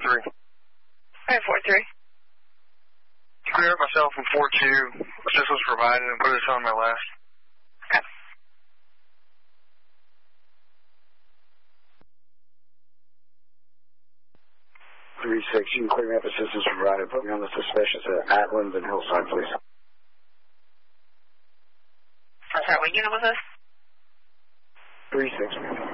4-3. Okay, 4-3. Clear up myself from 4-2. Assistance provided and put us on my last. Okay. Three 6, you can clear me up, assistance provided. Put me on the suspicious at Atlands and Hillside, please. I'm sorry, what unit was this? 3-6, ma'am.